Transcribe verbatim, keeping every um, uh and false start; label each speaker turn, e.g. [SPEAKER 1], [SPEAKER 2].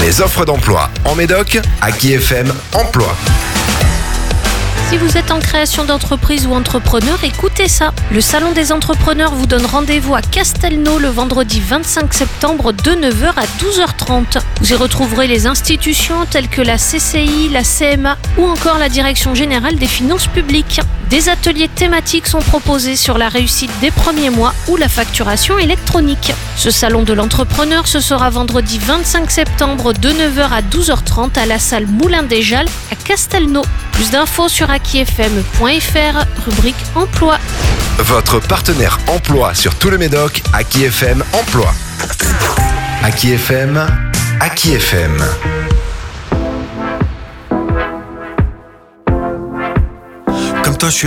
[SPEAKER 1] Les offres d'emploi en Médoc, Aki F M Emploi.
[SPEAKER 2] Si vous êtes en création d'entreprise ou entrepreneur, écoutez ça. Le Salon des entrepreneurs vous donne rendez-vous à Castelnau le vendredi vingt-cinq septembre de neuf heures à douze heures trente. Vous y retrouverez les institutions telles que la C C I, la C M A ou encore la Direction générale des finances publiques. Des ateliers thématiques sont proposés sur la réussite des premiers mois ou la facturation électronique. Ce salon de l'entrepreneur, ce sera vendredi vingt-cinq septembre de neuf heures à douze heures trente à la salle Moulin des Jalles à Castelnau. Plus d'infos sur aki f m point f r, rubrique emploi.
[SPEAKER 1] Votre partenaire emploi sur tout le Médoc, Aki F M Emploi. Aki F M, Aki F M.
[SPEAKER 3] Comme toi, je suis